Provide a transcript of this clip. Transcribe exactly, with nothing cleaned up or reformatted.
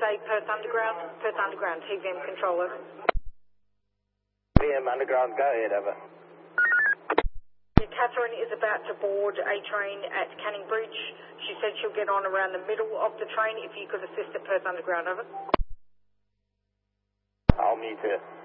say Perth Underground, Perth Underground, T V M controller. T V M Underground, go ahead, over. Catherine is about to board a train at Canning Bridge. She said she'll get on around the middle of the train if you could assist at Perth Underground, over. I'll meet her.